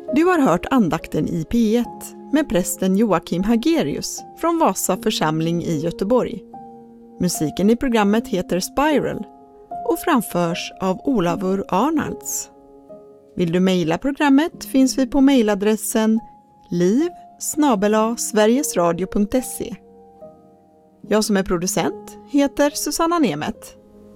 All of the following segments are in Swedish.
Du har hört andakten i P1 med prästen Joakim Hagerius från Vasa församling i Göteborg. Musiken i programmet heter Spiral och framförs av Olavur Arnalds. Vill du mejla programmet finns vi på mejladressen liv@sverigesradio.se. Jag som är producent heter Susanna Nemet.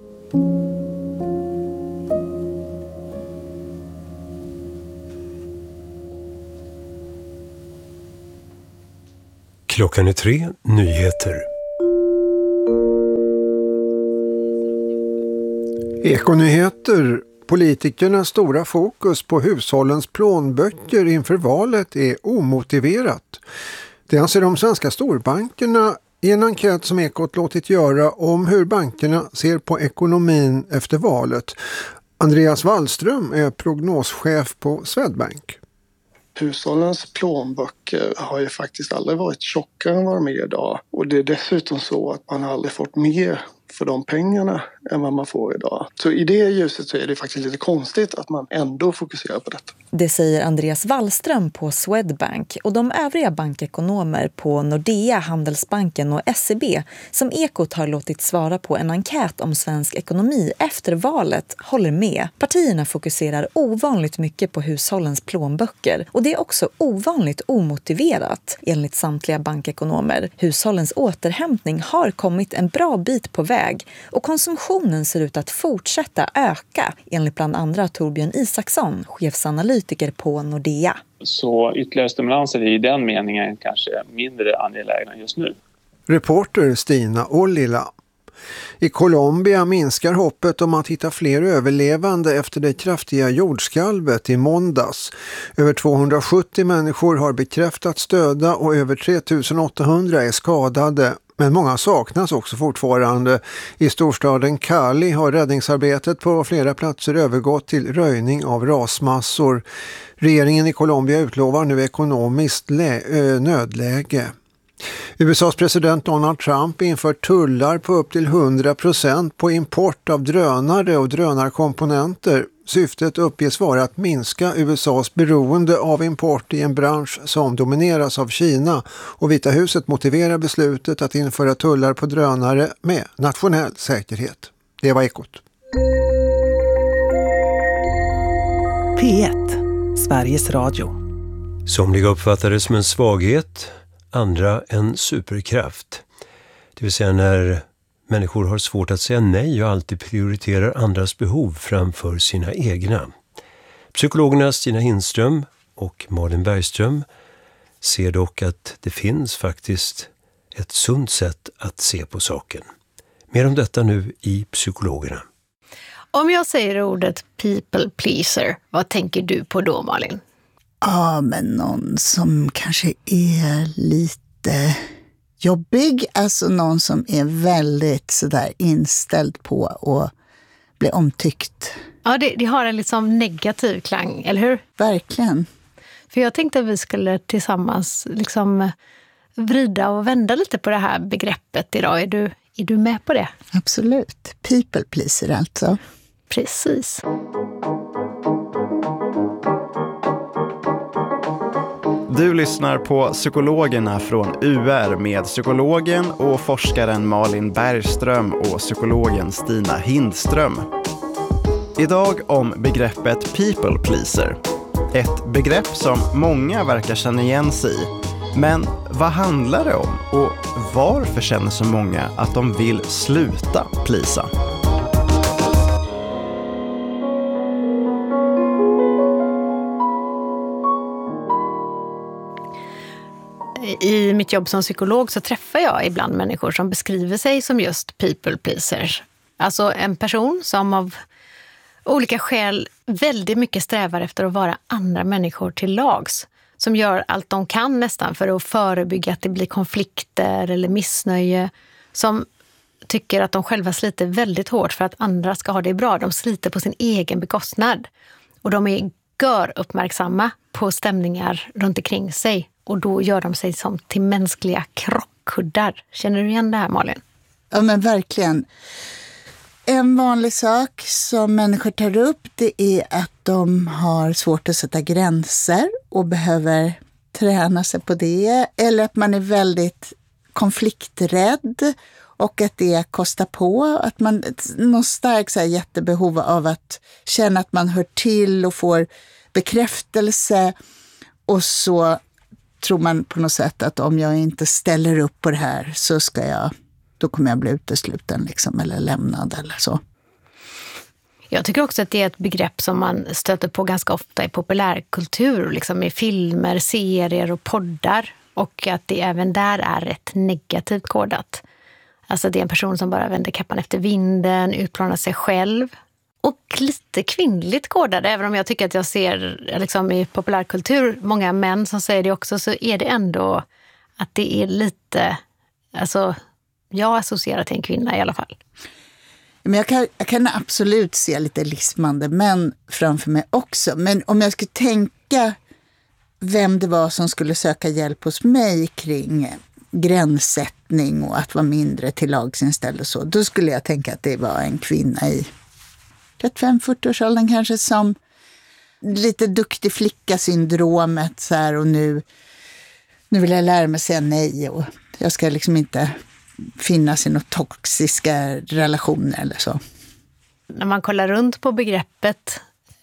Klockan är 3, nyheter. Ekonyheter. Politikernas stora fokus på hushållens plånböcker inför valet är omotiverat. Det anser de svenska storbankerna i en enkät som Ekot låtit göra om hur bankerna ser på ekonomin efter valet. Andreas Wallström är prognoschef på Swedbank. Hushållens plånböcker har ju faktiskt aldrig varit tjockare än vad de är idag. Och det är dessutom så att man aldrig fått mer för de pengarna än vad man får idag. Så i det ljuset så är det faktiskt lite konstigt att man ändå fokuserar på detta. Det säger Andreas Wallström på Swedbank och de övriga bankekonomer på Nordea, Handelsbanken och SEB som Ekot har låtit svara på en enkät om svensk ekonomi efter valet håller med. Partierna fokuserar ovanligt mycket på hushållens plånböcker och det är också ovanligt omotiverat enligt samtliga bankekonomer. Hushållens återhämtning har kommit en bra bit på väg och konsumtionen ser ut att fortsätta öka enligt bland andra Torbjörn Isaksson, chefsanalytiker på Nordea. Så ytterligare stimulanser är i den meningen kanske mindre angelägna just nu. Reporter Stina Ollila. I Colombia minskar hoppet om att hitta fler överlevande efter det kraftiga jordskalvet i måndags. Över 270 människor har bekräftats döda och över 3800 är skadade. Men många saknas också fortfarande. I storstaden Cali har räddningsarbetet på flera platser övergått till röjning av rasmassor. Regeringen i Colombia utlovar nu ekonomiskt nödläge. USAs president Donald Trump inför tullar på upp till 100% på import av drönare och drönarkomponenter. Syftet uppges vara att minska USAs beroende av import i en bransch som domineras av Kina, och Vita huset motiverar beslutet att införa tullar på drönare med nationell säkerhet. Det var Ekot. P1, Sveriges Radio. Somliga uppfattar det som en svaghet, andra en superkraft. Det vill säga när människor har svårt att säga nej och alltid prioriterar andras behov framför sina egna. Psykologerna Stina Hindström och Malin Bergström ser dock att det finns faktiskt ett sunt sätt att se på saken. Mer om detta nu i Psykologerna. Om jag säger ordet people pleaser, vad tänker du på då, Malin? Ja, men någon som kanske är lite jobbig. Alltså någon som är väldigt sådär inställd på att bli omtyckt. Ja, det har en liksom negativ klang, eller hur? Verkligen. För jag tänkte att vi skulle tillsammans liksom vrida och vända lite på det här begreppet idag. Är du med på det? Absolut. People pleaser alltså. Precis. Du lyssnar på Psykologerna från UR med psykologen och forskaren Malin Bergström och psykologen Stina Hindström. Idag om begreppet people pleaser. Ett begrepp som många verkar känna igen sig i. Men vad handlar det om och varför känner så många att de vill sluta plisa? I mitt jobb som psykolog så träffar jag ibland människor som beskriver sig som just people pleasers. Alltså en person som av olika skäl väldigt mycket strävar efter att vara andra människor till lags. Som gör allt de kan nästan för att förebygga att det blir konflikter eller missnöje. Som tycker att de själva sliter väldigt hårt för att andra ska ha det bra. De sliter på sin egen bekostnad. Och de är uppmärksamma på stämningar runt omkring sig. Och då gör de sig som till mänskliga krockkuddar. Känner du igen det här, Malin? Ja, men verkligen. En vanlig sak som människor tar upp, det är att de har svårt att sätta gränser och behöver träna sig på det. Eller att man är väldigt konflikträdd och att det kostar på. Att man någon stark så här jättebehov av att känna att man hör till och får bekräftelse. Och så tror man på något sätt att om jag inte ställer upp på det här så då kommer jag bli utesluten liksom, eller lämnad eller så. Jag tycker också att det är ett begrepp som man stöter på ganska ofta i populärkultur, liksom i filmer, serier och poddar. Och att det även där är rätt negativt kodat. Alltså det är en person som bara vänder kappan efter vinden, utplånar sig själv. Och lite kvinnligt kodade, även om jag tycker att jag ser liksom, i populärkultur många män som säger det också, så är det ändå att det är lite, alltså jag associerar till en kvinna i alla fall. Men jag kan absolut se lite lismande män framför mig också. Men om jag skulle tänka vem det var som skulle söka hjälp hos mig kring gränssättning och att vara mindre till lagsinställd och så, då skulle jag tänka att det var en kvinna i 35-40-årsåldern kanske, som lite duktig flicka-syndromet så här, och nu vill jag lära mig säga nej och jag ska liksom inte finnas i några toxiska relationer eller så. När man kollar runt på begreppet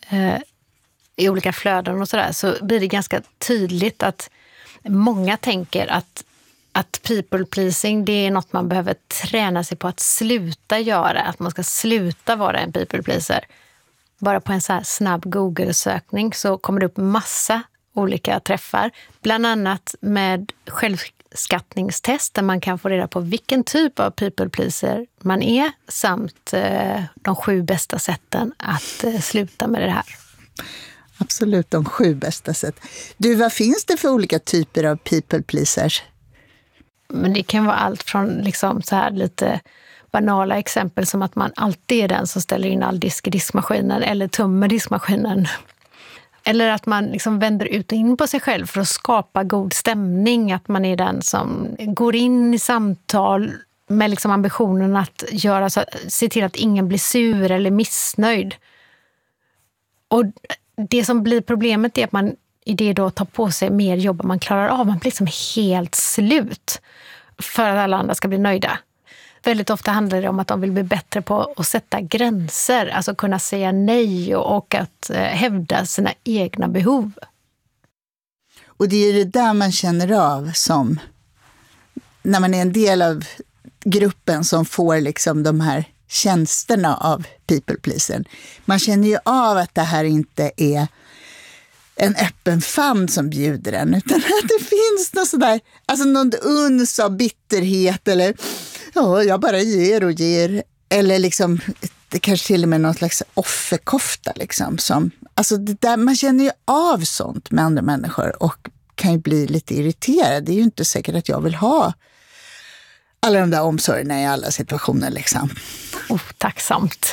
i olika flöden och sådär, så blir det ganska tydligt att många tänker att people pleasing, det är något man behöver träna sig på att sluta göra. Att man ska sluta vara en people pleaser. Bara på en så här snabb Google-sökning så kommer det upp massa olika träffar. Bland annat med självskattningstest där man kan få reda på vilken typ av people pleaser man är, samt de 7 bästa sätten att sluta med det här. Absolut, de 7 bästa sätt. Du, vad finns det för olika typer av people pleasers? Men det kan vara allt från liksom så här lite banala exempel som att man alltid är den som ställer in all disk i diskmaskinen eller tömmer diskmaskinen. Eller att man liksom vänder ut och in på sig själv för att skapa god stämning. Att man är den som går in i samtal med liksom ambitionen att se till att ingen blir sur eller missnöjd. Och det som blir problemet är att man i det då tar på sig mer jobb än man klarar av. Man blir liksom helt slut för att alla andra ska bli nöjda. Väldigt ofta handlar det om att de vill bli bättre på att sätta gränser. Alltså kunna säga nej och att hävda sina egna behov. Och det är det där man känner av som när man är en del av gruppen som får liksom de här tjänsterna av people pleaser. Man känner ju av att det här inte är en öppen famn som bjuder en, utan att det finns något sådär, alltså någon uns av bitterhet eller ja, jag bara ger och ger, eller liksom det kanske till och med någon slags offerkofta liksom, som, alltså det där, man känner ju av sånt med andra människor och kan ju bli lite irriterad. Det är ju inte säkert att jag vill ha alla de där omsorgerna i alla situationer liksom. Tacksamt.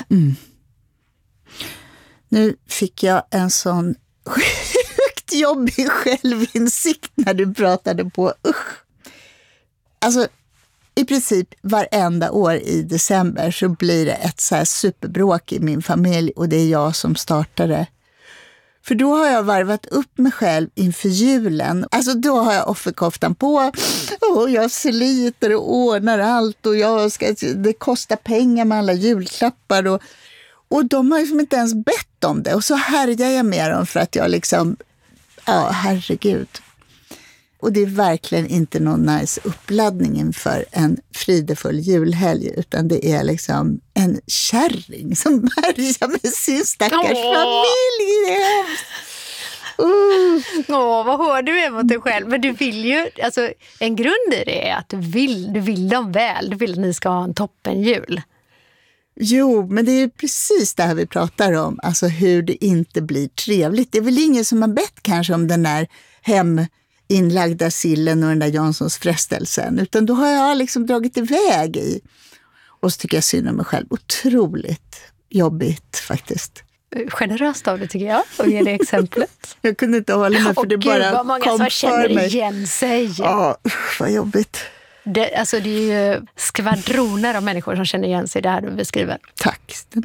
Nu fick jag en sån sjukt jobbig självinsikt när du pratade på. Alltså i princip varenda år i december så blir det ett så här superbråk i min familj och det är jag som startade. För då har jag varvat upp mig själv inför julen. Alltså då har jag offerkoftan på och jag sliter och ordnar allt och det kostar pengar med alla julklappar och de har liksom inte ens bett om det. Och så härjar jag med dem för att jag liksom, ja herregud. Och det är verkligen inte någon nice uppladdning inför en fridefull julhelg, utan det är liksom en kärring som bärgar med sin stackars familj. Vad hård du är mot dig själv. Men du vill ju, alltså en grund i det är att du vill dem väl. Du vill att ni ska ha en toppen jul. Jo, men det är ju precis det här vi pratar om. Alltså hur det inte blir trevligt. Det är väl ingen som har bett kanske om den här inlagda sillen och den där Janssons frestelsen. Utan då har jag liksom dragit iväg i. Och så tycker jag synd om mig själv. Otroligt jobbigt faktiskt. Generöst av det tycker jag. Och ge det exemplet. Jag kunde inte hålla mig för det bara vad många som känner igen sig. Ja, vad jobbigt. Det är ju skvadroner av människor som känner igen sig i det här du beskriver. Tack.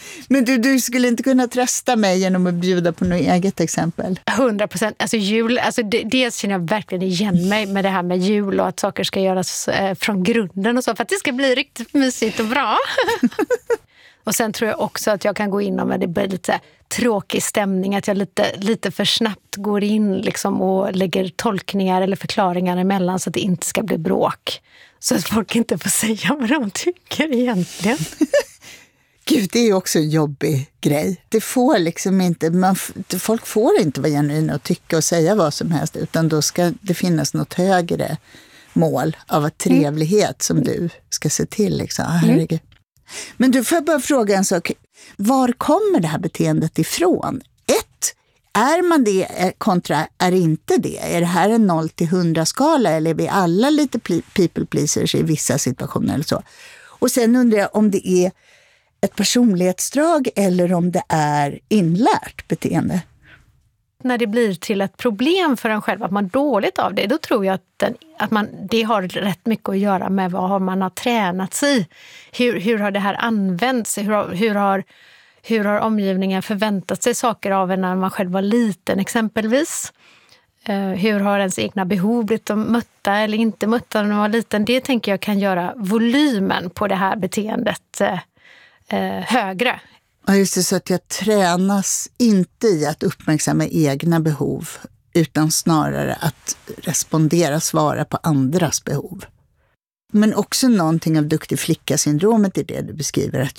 Men du skulle inte kunna trösta mig genom att bjuda på något eget exempel? 100%. Alltså jul, dels känner jag verkligen igen mig med det här med jul och att saker ska göras från grunden och så för att det ska bli riktigt mysigt och bra. Och sen tror jag också att jag kan gå in och det blir lite tråkig stämning, att jag lite för snabbt går in liksom och lägger tolkningar eller förklaringar emellan så att det inte ska bli bråk. Så att folk inte får säga vad de tycker egentligen. Gud, det är ju också en jobbig grej. Det får liksom inte, folk får inte vara genuina och tycka och säga vad som helst, utan då ska det finnas något högre mål av trevlighet som du ska se till. Liksom. Herregud. Men du, får jag bara fråga en sak. Var kommer det här beteendet ifrån? Är man det kontra är inte det? Är det här en 0-100-skala eller är vi alla lite people pleasers i vissa situationer eller så? Och sen undrar jag om det är ett personlighetsdrag eller om det är inlärt beteende. När det blir till ett problem för en själv, att man är dåligt av det, då tror jag att det har rätt mycket att göra med vad man har tränat sig. Hur har det här använts? Hur har omgivningen förväntat sig saker av en när man själv var liten exempelvis? Hur har ens egna behov blivit mötta eller inte mötta när man var liten? Det tänker jag kan göra volymen på det här beteendet högre. Ja, just det, så att jag tränas inte i att uppmärksamma egna behov utan snarare att svara på andras behov. Men också någonting av duktig flicka-syndromet i det du beskriver, att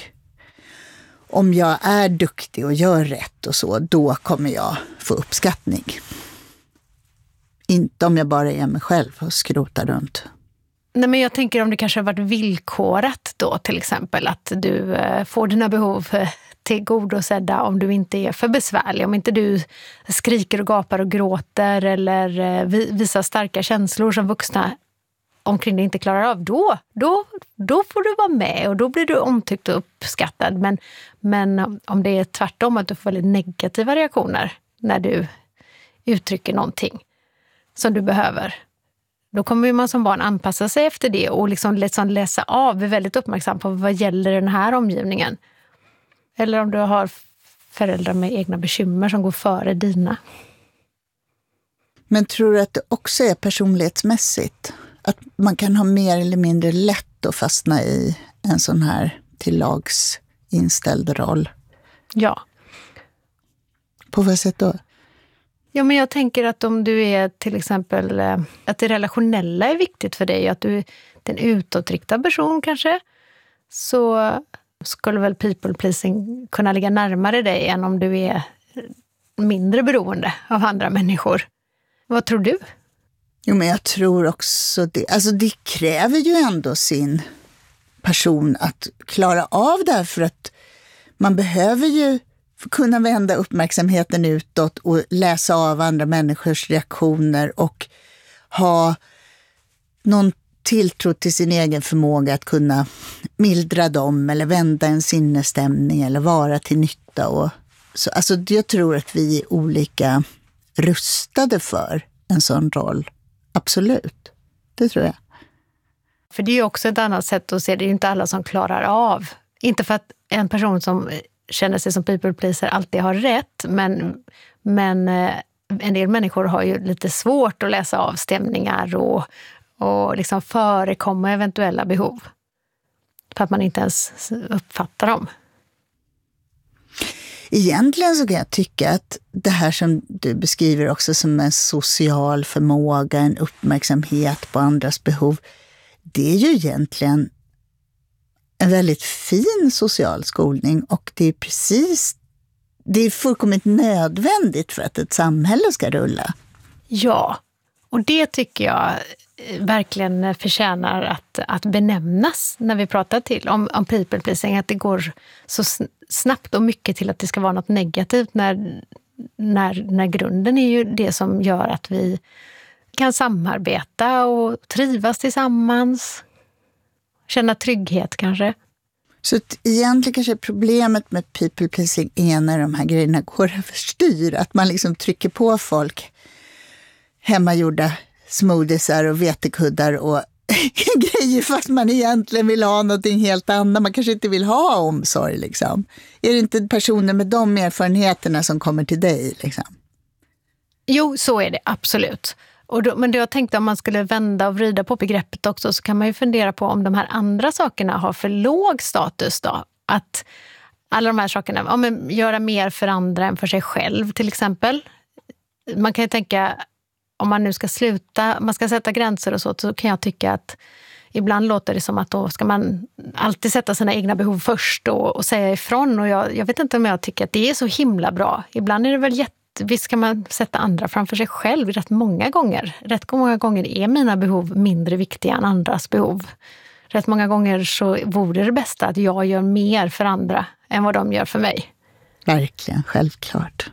om jag är duktig och gör rätt och så, då kommer jag få uppskattning. Inte om jag bara är mig själv och skrotar runt. Nej, men jag tänker om det kanske har varit villkorat då till exempel, att du får dina behov tillgodosedda om du inte är för besvärlig. Om inte du skriker och gapar och gråter eller visar starka känslor som vuxna omkring dig inte klarar av, då får du vara med och då blir du omtyckt och uppskattad. Men om det är tvärtom, att du får väldigt negativa reaktioner när du uttrycker någonting som du behöver, då kommer man som barn anpassa sig efter det och liksom läsa av, är väldigt uppmärksam på vad gäller den här omgivningen. Eller om du har föräldrar med egna bekymmer som går före dina. Men tror du att det också är personlighetsmässigt? Att man kan ha mer eller mindre lätt att fastna i en sån här till lags inställd roll? Ja. På vad sätt då? Ja, men jag tänker att om du är till exempel att det relationella är viktigt för dig, att du är en utåtriktad person kanske, så skulle väl people pleasing kunna ligga närmare dig än om du är mindre beroende av andra människor. Vad tror du? Jo, men jag tror också det. Alltså det kräver ju ändå sin person att klara av det här, för att man behöver ju kunna vända uppmärksamheten utåt och läsa av andra människors reaktioner och ha någon tilltro till sin egen förmåga att kunna mildra dem eller vända en sinnesstämning eller vara till nytta. Och så, alltså jag tror att vi är olika rustade för en sån roll. Absolut, det tror jag. För det är ju också ett annat sätt att se, det är ju inte alla som klarar av. Inte för att en person som känner sig som people pleaser alltid har rätt, men en del människor har ju lite svårt att läsa av stämningar och liksom förekomma eventuella behov. För att man inte ens uppfattar dem. Egentligen så kan jag tycka att det här som du beskriver också som en social förmåga, en uppmärksamhet på andras behov, det är ju egentligen en väldigt fin social skolning, och det är fullkomligt nödvändigt för att ett samhälle ska rulla. Ja, och det tycker jag verkligen förtjänar att benämnas när vi pratar om people pleasing, att det går så snabbt och mycket till att det ska vara något negativt när grunden är ju det som gör att vi kan samarbeta och trivas tillsammans, känna trygghet kanske. Så egentligen kanske problemet med people pleasing är när de här grejerna går överstyr, att man liksom trycker på folk hemmagjorda smoothiesar och vetekuddar och grejer fast man egentligen vill ha någonting helt annat. Man kanske inte vill ha omsorg liksom. Är det inte personer med de erfarenheterna som kommer till dig liksom? Jo, så är det absolut. Men då jag tänkte om man skulle vända och vrida på begreppet också, så kan man ju fundera på om de här andra sakerna har för låg status då. Att alla de här sakerna, göra mer för andra än för sig själv till exempel. Man kan ju tänka, om man nu ska sluta, man ska sätta gränser och så kan jag tycka att ibland låter det som att då ska man alltid sätta sina egna behov först och säga ifrån. Och jag vet inte om jag tycker att det är så himla bra. Ibland är det väl visst ska man sätta andra framför sig själv rätt många gånger. Rätt många gånger är mina behov mindre viktiga än andras behov. Rätt många gånger så vore det bästa att jag gör mer för andra än vad de gör för mig. Verkligen, självklart.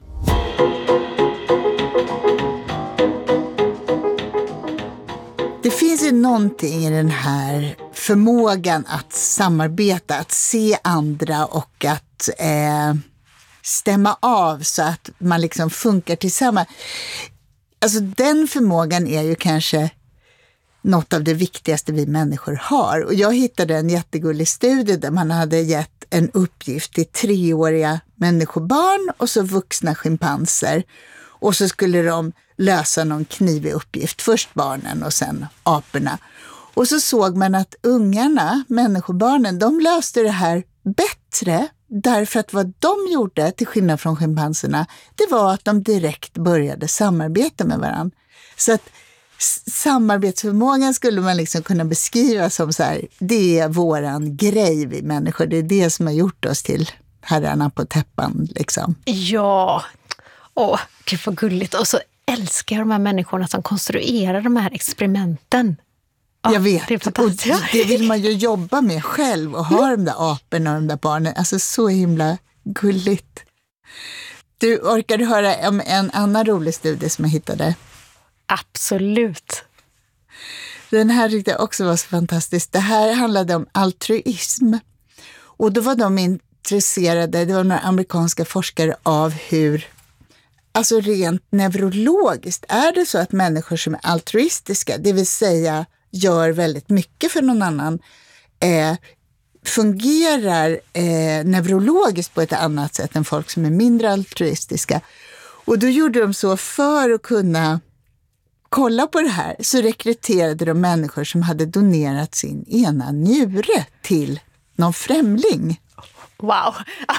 Det finns ju någonting i den här förmågan att samarbeta, att se andra och att stämma av så att man liksom funkar tillsammans. Alltså den förmågan är ju kanske något av det viktigaste vi människor har. Och jag hittade en jättegullig studie där man hade gett en uppgift till 3-åriga människobarn och så vuxna schimpanser. Och så skulle de lösa någon knivig uppgift. Först barnen och sen aporna. Och så såg man att ungarna, människobarnen, de löste det här bättre. Därför att vad de gjorde, till skillnad från schimpanserna, det var att de direkt började samarbeta med varandra. Så att samarbetsförmågan skulle man liksom kunna beskriva som så här, det är våran grej vi människor. Det är det som har gjort oss till herrarna på täppan liksom. Ja, gud vad gulligt. Och så älskar jag de här människorna som konstruerar de här experimenten. Jag vet, det och det vill man ju jobba med själv och ha de där aporna och de där barnen. Alltså så himla gulligt. Du, orkar du höra om en annan rolig studie som jag hittade? Absolut. Den här tyckte jag också var så fantastisk. Det här handlade om altruism. Och då var de intresserade, det var några amerikanska forskare, av hur, alltså rent neurologiskt, är det så att människor som är altruistiska, det vill säga gör väldigt mycket för någon annan, fungerar neurologiskt på ett annat sätt än folk som är mindre altruistiska. Och då gjorde de så för att kunna kolla på det här, så rekryterade de människor som hade donerat sin ena njure till någon främling. Wow!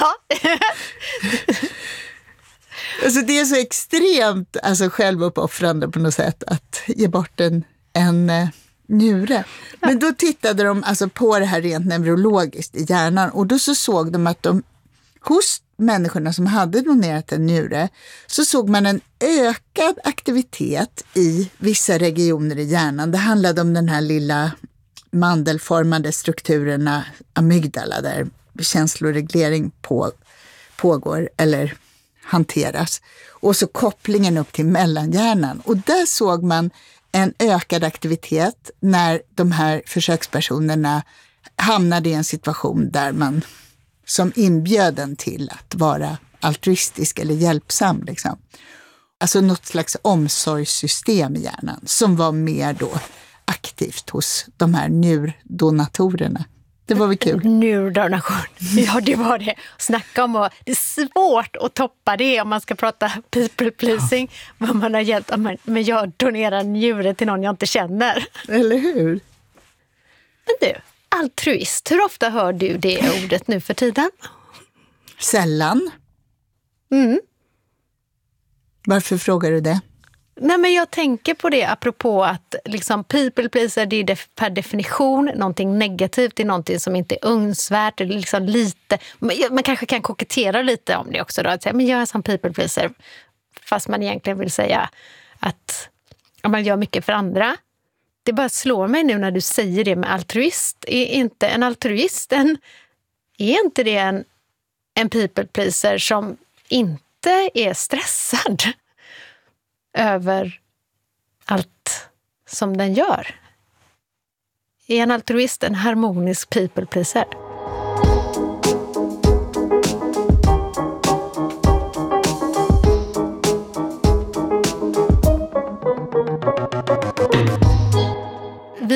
Alltså det är så extremt självuppoffrande på något sätt att ge bort en njure. Men då tittade de på det här rent neurologiskt i hjärnan, och då så såg de att hos människorna som hade donerat en njure så såg man en ökad aktivitet i vissa regioner i hjärnan. Det handlade om den här lilla mandelformade strukturerna amygdala där känsloreglering pågår eller hanteras. Och så kopplingen upp till mellanhjärnan. Och där såg man en ökad aktivitet när de här försökspersonerna hamnade i en situation där man som inbjöd den till att vara altruistisk eller hjälpsam. Liksom. Alltså något slags omsorgssystem i hjärnan som var mer då aktivt hos de här njurdonatorerna. Det var väl kul. Njurdonation. Ja, det var det. Snacka om det är svårt att toppa det om man ska prata people pleasing. Vad man har hjälpt. Men jag donerar njure till någon jag inte känner. Eller hur? Men du, altruist. Hur ofta hör du det ordet nu för tiden? Sällan. Varför frågar du det? Nej, men jag tänker på det apropå att liksom people pleaser, det är per definition någonting negativt, det är någonting som inte är önskvärt, det är liksom lite, man kanske kan kokettera lite om det också då, att säga, men jag är som people pleaser, fast man egentligen vill säga att man gör mycket för andra. Det bara slår mig nu när du säger det med altruist. Är inte en altruist är inte det en people pleaser som inte är stressad över allt som den gör? Är en altruist en harmonisk people pleaser?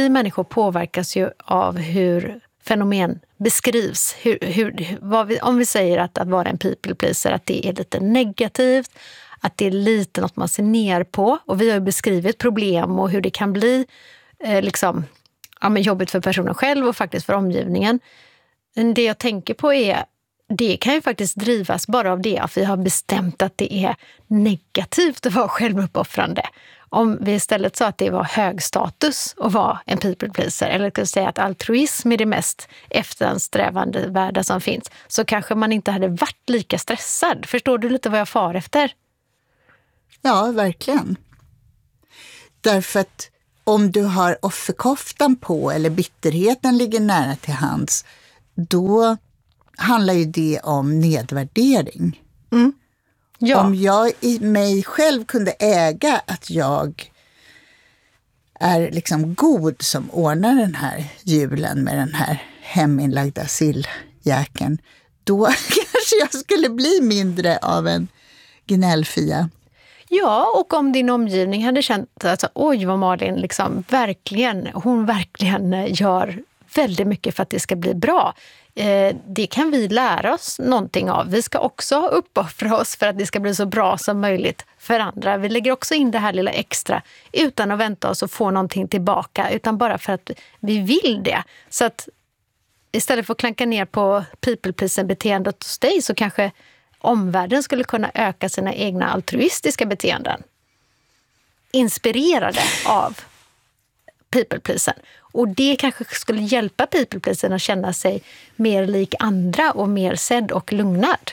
vi människor påverkas ju av hur fenomen beskrivs. Om vi säger att vara en people pleaser, att det är lite negativt, att det är lite något man ser ner på. Och vi har ju beskrivit problem och hur det kan bli jobbigt för personen själv och faktiskt för omgivningen. Men det jag tänker på är, det kan ju faktiskt drivas bara av det att vi har bestämt att det är negativt att vara självuppoffrande. Om vi istället sa att det var hög status att vara en people pleaser, eller kan säga att altruism är det mest eftersträvande värda som finns, så kanske man inte hade varit lika stressad. Förstår du lite vad jag far efter? Ja, verkligen. Därför att om du har offerkoftan på eller bitterheten ligger nära till hands, då handlar ju det om nedvärdering. Mm. Ja. Om jag i mig själv kunde äga att jag är liksom god som ordnar den här julen med den här heminlagda silljäkeln, då kanske jag skulle bli mindre av en gnällfia. Ja, och om din omgivning hade känt att oj vad Malin hon verkligen gör väldigt mycket för att det ska bli bra. Det kan vi lära oss någonting av. Vi ska också uppoffra oss för att det ska bli så bra som möjligt för andra. Vi lägger också in det här lilla extra utan att vänta oss att få någonting tillbaka, utan bara för att vi vill det. Så att istället för att klanka ner på people-pleasing-beteendet hos dig, så kanske omvärlden skulle kunna öka sina egna altruistiska beteenden. Inspirerade av people-pleasing. Och det kanske skulle hjälpa people-pleasing att känna sig mer lik andra och mer sedd och lugnad.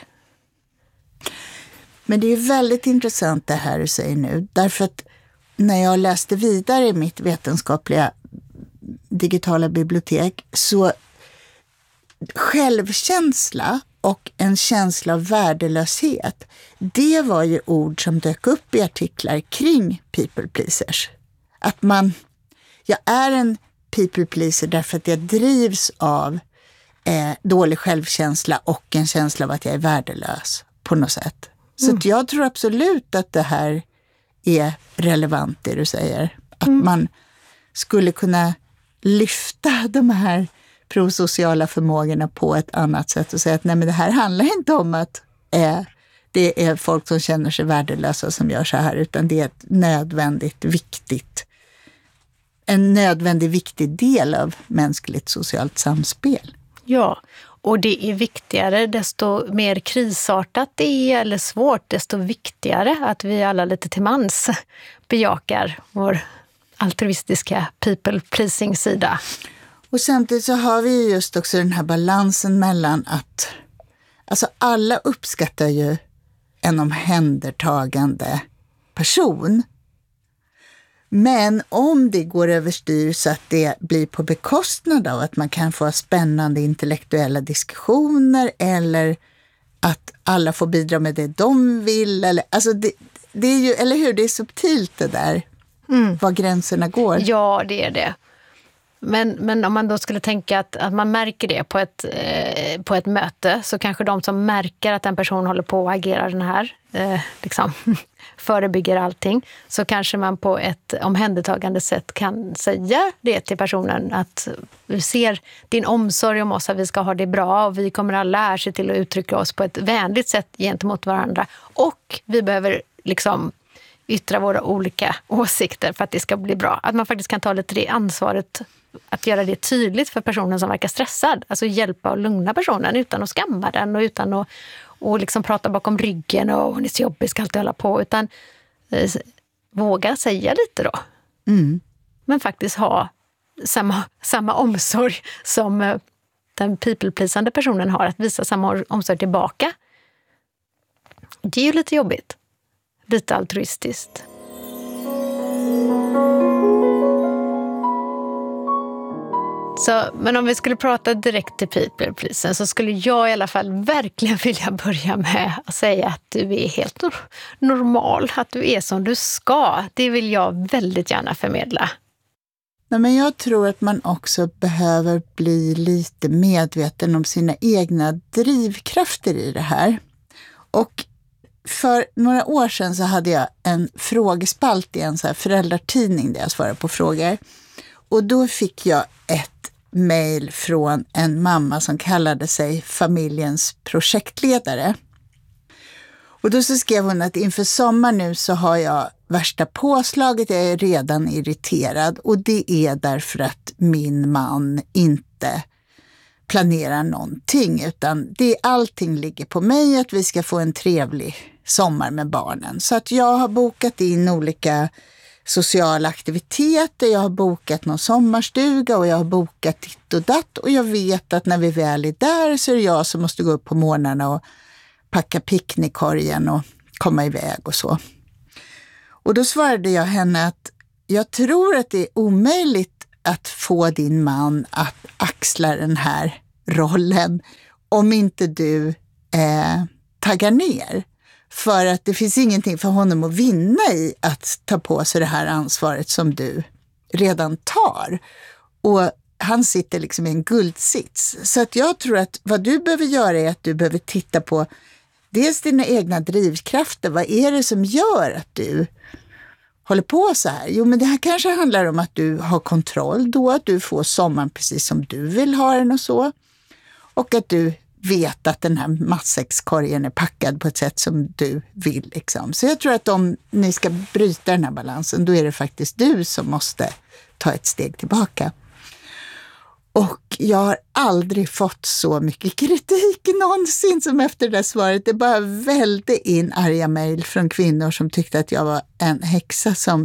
Men det är väldigt intressant det här du säger nu. Därför att när jag läste vidare i mitt vetenskapliga digitala bibliotek, så självkänsla och en känsla av värdelöshet, det var ju ord som dök upp i artiklar kring people pleasers. Att jag är en people pleaser därför att jag drivs av dålig självkänsla och en känsla av att jag är värdelös på något sätt. Så att jag tror absolut att det här är relevant det du säger. Att man skulle kunna lyfta de här prosociala förmågorna på ett annat sätt och säga att nej, men det här handlar inte om att det är folk som känner sig värdelösa som gör så här, utan det är en nödvändig viktig del av mänskligt socialt samspel. Ja, och det är viktigare, desto mer krisartat det är eller svårt, desto viktigare att vi alla lite till mans bejakar vår altruistiska people-pleasing-sida. Och samtidigt så har vi just också den här balansen mellan att alla uppskattar ju en omhändertagande person. Men om det går överstyr så att det blir på bekostnad av att man kan få spännande intellektuella diskussioner eller att alla får bidra med det de vill. Det är ju, eller hur, det är subtilt det där, var gränserna går. Ja, det är det. Men om man då skulle tänka att man märker det på ett möte, så kanske de som märker att en person håller på att agera den här, förebygger allting, så kanske man på ett omhändertagande sätt kan säga det till personen, att vi ser din omsorg om oss, att vi ska ha det bra och vi kommer alla här se till att uttrycka oss på ett vänligt sätt gentemot varandra, och vi behöver yttra våra olika åsikter för att det ska bli bra. Att man faktiskt kan ta lite det ansvaret att göra det tydligt för personen som verkar stressad. Alltså hjälpa och lugna personen utan att skamma den och utan att prata bakom ryggen och hon är så jobbig, ska alltid hålla på. Utan våga säga lite då. Men faktiskt ha samma omsorg som den people-pleasande personen har. Att visa samma omsorg tillbaka. Det är ju lite jobbigt. Lite altruistiskt. Men om vi skulle prata direkt till people-pleasing, så skulle jag i alla fall verkligen vilja börja med att säga att du är helt normal, att du är som du ska. Det vill jag väldigt gärna förmedla. Nej, men jag tror att man också behöver bli lite medveten om sina egna drivkrafter i det här. Och för några år sedan så hade jag en frågespalt i en så här föräldratidning där jag svarade på frågor. Och då fick jag ett mejl från en mamma som kallade sig familjens projektledare. Och då så skrev hon att inför sommar nu så har jag värsta påslaget, jag är redan irriterad. Och det är därför att min man inte planerar någonting, utan allting ligger på mig att vi ska få en trevlig sommar med barnen. Så att jag har bokat in olika sociala aktiviteter, jag har bokat någon sommarstuga och jag har bokat ditt och datt, och jag vet att när vi väl är där så är det jag som måste gå upp på morgnarna och packa picknickkorgen och komma iväg och så. Och då svarade jag henne att jag tror att det är omöjligt att få din man att axla den här rollen om inte du taggar ner. För att det finns ingenting för honom att vinna i att ta på sig det här ansvaret som du redan tar. Och han sitter liksom i en guldsits. Så att jag tror att vad du behöver göra är att du behöver titta på dels dina egna drivkrafter. Vad är det som gör att du håller på så här? Jo, men det här kanske handlar om att du har kontroll då, att du får sommaren precis som du vill ha den och så. Och att du vet att den här matsäckskorgen är packad på ett sätt som du vill. Liksom. Så jag tror att om ni ska bryta den här balansen, då är det faktiskt du som måste ta ett steg tillbaka. Och jag har aldrig fått så mycket kritik någonsin som efter det där svaret. Det bara välde in arga mejl från kvinnor som tyckte att jag var en häxa som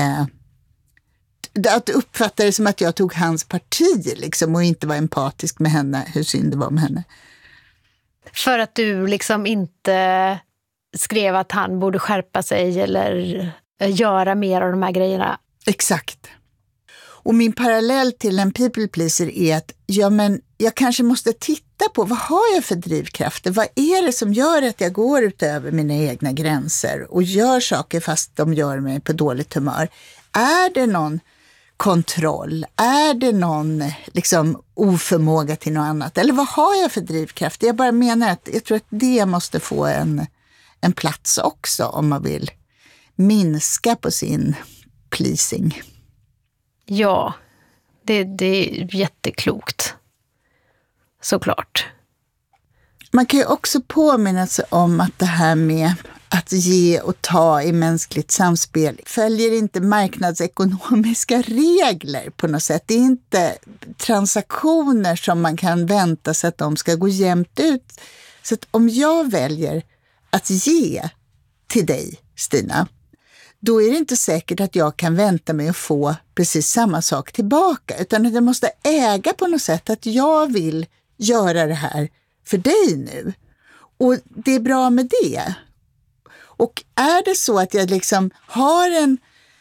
att uppfatta det som att jag tog hans parti liksom, och inte var empatisk med henne, hur synd det var med henne. För att du liksom inte skrev att han borde skärpa sig eller göra mer av de här grejerna. Exakt. Och min parallell till en people pleaser är att jag kanske måste titta på vad har jag för drivkrafter? Vad är det som gör att jag går utöver mina egna gränser och gör saker fast de gör mig på dåligt humör? Är det någon kontroll? Är det någon liksom oförmåga till något annat? Eller vad har jag för drivkrafter? Jag bara menar att jag tror att det måste få en plats också om man vill minska på sin pleasing. Ja, det är jätteklokt. Såklart. Man kan ju också påminna sig om att det här med att ge och ta i mänskligt samspel följer inte marknadsekonomiska regler på något sätt. Det är inte transaktioner som man kan vänta sig att de ska gå jämnt ut. Så att om jag väljer att ge till dig, Stina, då är det inte säkert att jag kan vänta mig att få precis samma sak tillbaka. Utan att jag måste äga på något sätt att jag vill göra det här för dig nu. Och det är bra med det. Och är det så att jag liksom har en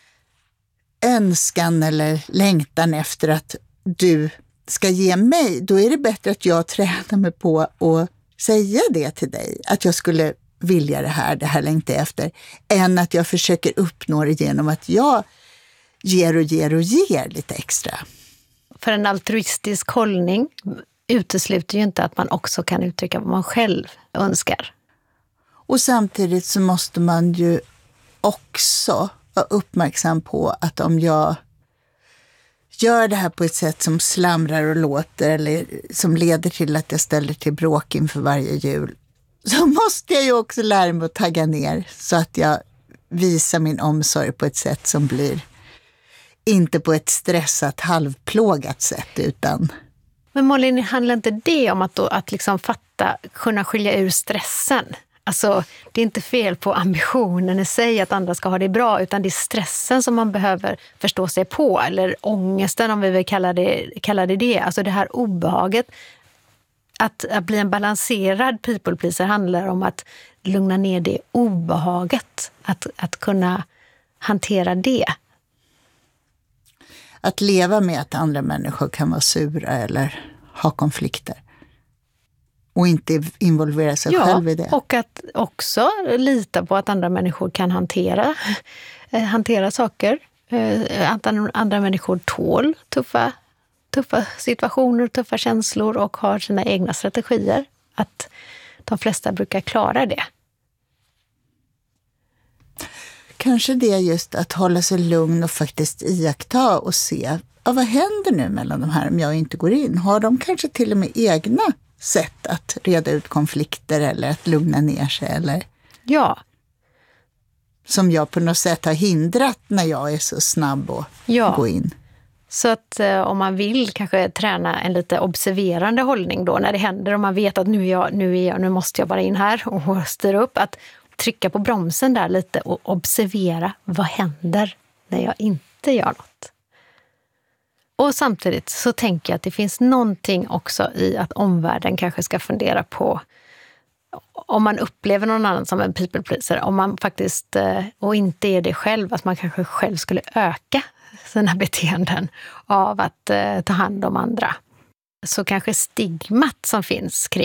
önskan eller längtan efter att du ska ge mig, då är det bättre att jag tränar mig på att säga det till dig. Att jag skulle vilja det här längtar jag efter. Än att jag försöker uppnå det genom att jag ger och ger och ger lite extra. För en altruistisk hållning utesluter ju inte att man också kan uttrycka vad man själv önskar. Och samtidigt så måste man ju också vara uppmärksam på att om jag gör det här på ett sätt som slamrar och låter eller som leder till att jag ställer till bråk inför varje jul, så måste jag ju också lära mig att tagga ner så att jag visar min omsorg på ett sätt som blir inte på ett stressat, halvplågat sätt utan... Men Malin, handlar inte det om att liksom kunna skilja ur stressen? Alltså, det är inte fel på ambitionen i sig att andra ska ha det bra, utan det är stressen som man behöver förstå sig på, eller ångesten om vi vill kalla det. Alltså det här obehaget. Att bli en balanserad people pleaser handlar om att lugna ner det obehaget. Att kunna hantera det. Att leva med att andra människor kan vara sura eller ha konflikter. Och inte involvera sig själv i det. Och att också lita på att andra människor kan hantera saker. Att andra människor tål tuffa situationer, tuffa känslor och har sina egna strategier. Att de flesta brukar klara det. Kanske det är just att hålla sig lugn och faktiskt iaktta och se vad händer nu mellan de här om jag inte går in? Har de kanske till och med egna sätt att reda ut konflikter eller att lugna ner sig? Eller? Ja. Som jag på något sätt har hindrat när jag är så snabb att gå in. Så att om man vill kanske träna en lite observerande hållning då när det händer, om man vet att nu måste jag bara in här och styra upp, att trycka på bromsen där lite och observera vad händer när jag inte gör något. Och samtidigt så tänker jag att det finns någonting också i att omvärlden kanske ska fundera på om man upplever någon annan som en people pleaser, om man faktiskt, och inte är det själv, att man kanske själv skulle öka sina beteenden av att ta hand om andra. Så kanske stigmat som finns kring